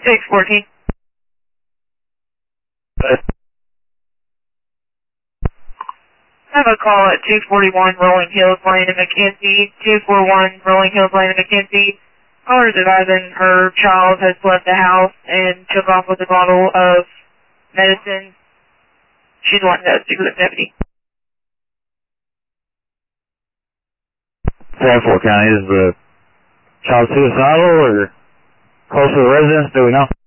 614. I have a call at 241 Rolling Hills Lane in McKenzie, 241 Rolling Hills Lane in McKenzie. Caller is advising her child has left the house and took off with a bottle of medicine. She's wanting to speak with the deputy. Fort County, is the child suicidal or close to the residence? Do we know?